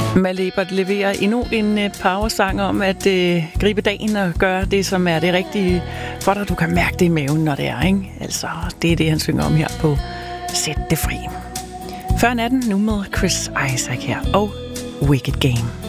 Malebert leverer endnu en powersang om at gribe dagen og gøre det, som er det rigtige for dig. Du kan mærke det i maven, når det er, ikke? Altså, det er det, han synger om her på Sæt det fri. Før natten nu med Chris Isaak her og Wicked Game.